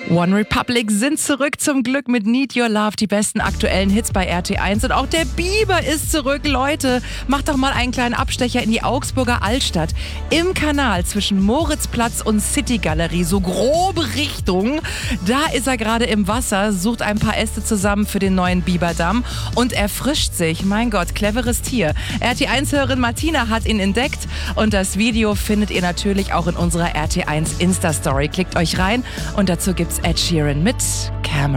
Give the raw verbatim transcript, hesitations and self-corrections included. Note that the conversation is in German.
One Republic sind zurück, zum Glück mit Need Your Love, die besten aktuellen Hits bei R T eins. Und auch der Biber ist zurück. Leute, macht doch mal einen kleinen Abstecher in die Augsburger Altstadt. Im Kanal zwischen Moritzplatz und City-Galerie, so grobe Richtung. Da ist er gerade im Wasser, sucht ein paar Äste zusammen für den neuen Biberdamm und erfrischt sich. Mein Gott, cleveres Tier. R T eins-Hörerin Martina hat ihn entdeckt und das Video findet ihr natürlich auch in unserer R T eins Insta-Story. Klickt euch rein und dazu gibt's Ed Sheeran mit Cameron.